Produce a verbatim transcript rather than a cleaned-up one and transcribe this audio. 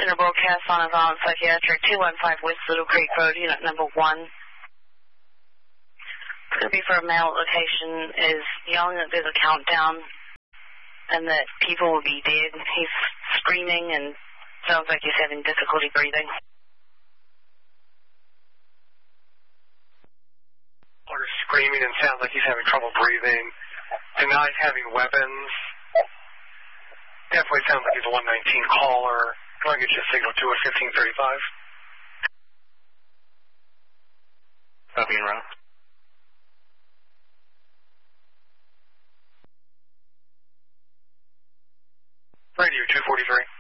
center broadcast on a violent psychiatric, two one five West Little Creek Road, unit number one. Could be for a male location, is yelling that there's a countdown and that people will be dead. He's screaming and sounds like he's having difficulty breathing. Or screaming and sounds like he's having trouble breathing. Denies having weapons. Definitely sounds like he's a one nineteen caller. Can I get you a signal to a fifteen thirty-five? Copy and route. Radio two forty-three.